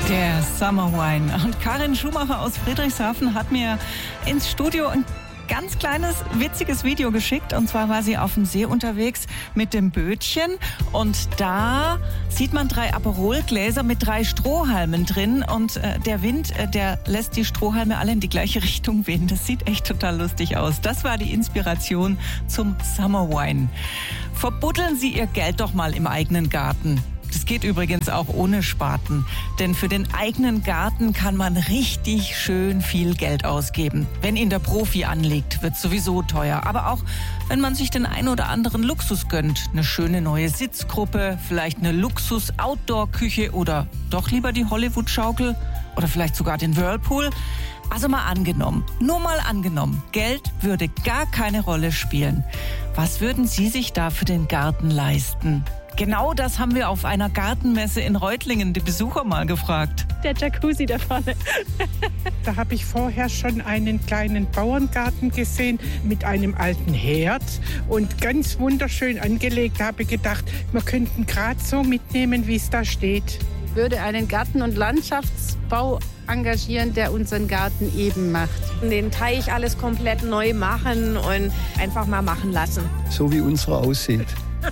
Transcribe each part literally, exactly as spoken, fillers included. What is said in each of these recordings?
Der Summer Wine. Und Karin Schumacher aus Friedrichshafen hat mir ins Studio ein ganz kleines, witziges Video geschickt. Und zwar war sie auf dem See unterwegs mit dem Bötchen. Und da sieht man drei Aperol-Gläser mit drei Strohhalmen drin. Und äh, der Wind, äh, der lässt die Strohhalme alle in die gleiche Richtung wehen. Das sieht echt total lustig aus. Das war die Inspiration zum Summer Wine. Verbuddeln Sie Ihr Geld doch mal im eigenen Garten. Das geht übrigens auch ohne Spaten, denn für den eigenen Garten kann man richtig schön viel Geld ausgeben. Wenn ihn der Profi anlegt, wird sowieso teuer. Aber auch wenn man sich den ein oder anderen Luxus gönnt, eine schöne neue Sitzgruppe, vielleicht eine Luxus-Outdoor-Küche oder doch lieber die Hollywood-Schaukel oder vielleicht sogar den Whirlpool. Also mal angenommen, nur mal angenommen, Geld würde gar keine Rolle spielen. Was würden Sie sich da für den Garten leisten? Genau das haben wir auf einer Gartenmesse in Reutlingen die Besucher mal gefragt. Der Jacuzzi da vorne. Da habe ich vorher schon einen kleinen Bauerngarten gesehen mit einem alten Herd und ganz wunderschön angelegt. Da habe ich gedacht, wir könnten gerade so mitnehmen, wie es da steht. Ich würde einen Garten- und Landschaftsbau engagieren, der unseren Garten eben macht. Den Teich alles komplett neu machen und einfach mal machen lassen. So wie unsere aussieht.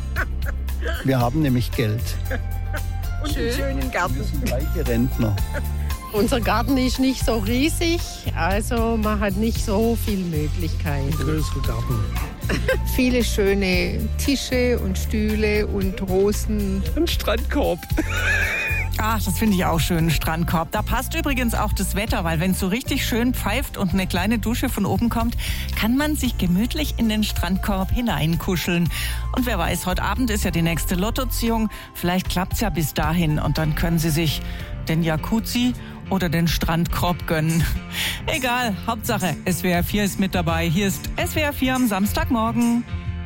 Wir haben nämlich Geld. Und einen schönen Garten. Wir sind reiche Rentner. Unser Garten ist nicht so riesig, also man hat nicht so viele Möglichkeiten. Größere Garten. Viele schöne Tische und Stühle und Rosen. Ein Strandkorb. Ach, das finde ich auch schön, ein Strandkorb. Da passt übrigens auch das Wetter, weil wenn es so richtig schön pfeift und eine kleine Dusche von oben kommt, kann man sich gemütlich in den Strandkorb hineinkuscheln. Und wer weiß, heute Abend ist ja die nächste Lottoziehung. Vielleicht klappt's ja bis dahin und dann können Sie sich den Jacuzzi oder den Strandkorb gönnen. Egal, Hauptsache S W R vier ist mit dabei. Hier ist S W R vier am Samstagmorgen.